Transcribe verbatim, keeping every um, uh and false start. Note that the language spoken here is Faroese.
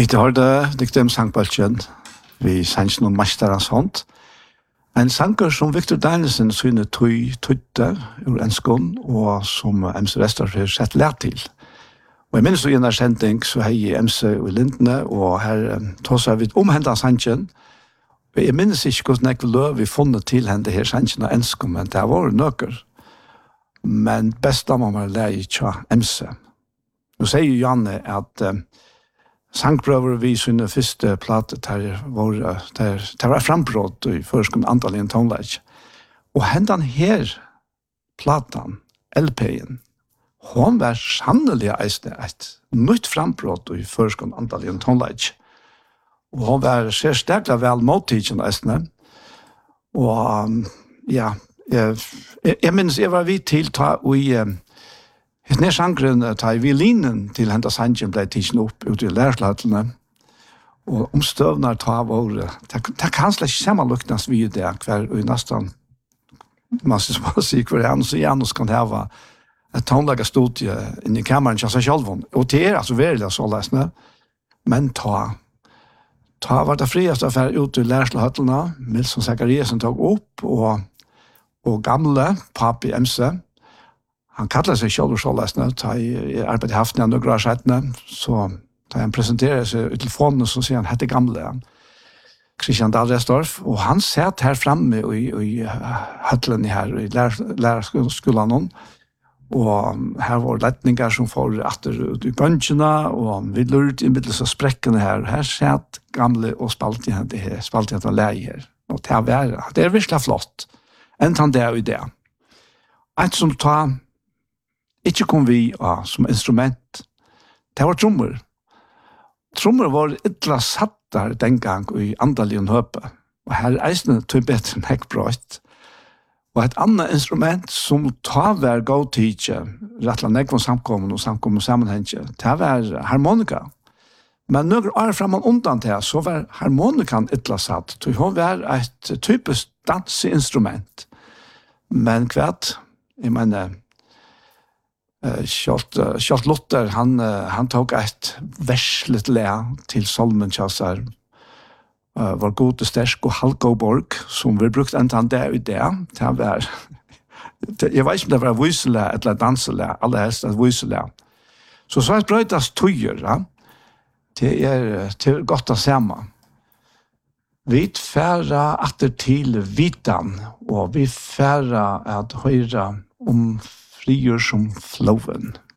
Vi har det diktem sangbalchen vi sanns noen masterans hånd. En sanger som Victor Danielsen syne tøy tøyte ur enskån, og som M C Restor har sett lært til. Og jeg minnes jo i en sending så har jeg M C i Lindene, og her tås jeg vidt omhendet sangen. Og jeg minnes ikke hvordan jeg løv vi funnet til henne her sangen av enskån, men det har vært nøkker. Men best av meg lærer ikke M C. Nå sier jo Janne at uh, sangprøver vi sine første plate der var, der, der var frambrått i førskom antall i en tonelage. Og hendan her platan, L P-en, hon var sannelig eisne et nytt frambrått i førskom antall i en tonelage. Og hon var sérstaklig vel mottidgen eisne. Og um, ja, jeg, jeg, jeg minns jeg var vidt til ta og i um, Et nær sangren ta i violinen til henta sangen ble tidsen opp ut i lærerslatene. Og omstøvnar ta vår, det kan slett ikke samme luknas vi det, hver og nesten, man skal si hver han, så Janus kan hava et tonelaga studie inn i kammeren til seg selv. Og det er altså veldig så lesne, men ta, ta var det frieste affær ut i lærerslatene, Milson Zachariasen tog opp, og, og gamle, papi M C, han kallar seg selv og så lesne, ta i arbeid i haften og noen skjettene, så da han presenterer seg i telefonen, så sier han, hette gamle, Christian Dahl Restorff, og han satt her framme i, i høtlen her, i lærerskolen, og her var lettninger som får etter ut i bønnsjene, og vi lurte i middels av sprekkene her, her satt gamle og spalte igjen det her, spalte igjen det leie her, og det er, det er virkelig flott, enn det er jo det. Et som tar ikke kom vi ja, som instrument. Det var trommer. Trommer var ytla sattar den gang i andalien høpe. Og her er eisne tog bedre enn hekkbrøyt. Og et annet instrument som tar hver gåtidje, rettla nekvån samkommen og samkommen sammenhengje, det var harmonika. Men nøkker år framan undan til, så var harmonikan ytla satt. Det var et typisk danseinstrument. Men kvart, jeg mener, Uh, Kjalt, uh, Kjalt Luther, han, uh, han tok et verslet le til Solmen Kjassar, uh, var god og stersk og Halkoborg, som vi brukte enda han det i det. Det var, jeg vet ikke om det var vysele eller dansele, aller helst et vysele. Så så er det brøytas tøyer, ja. Det er, det er godt å se meg. Vi færa atter til vitan, og vi færa at høyra om frigjør som floven.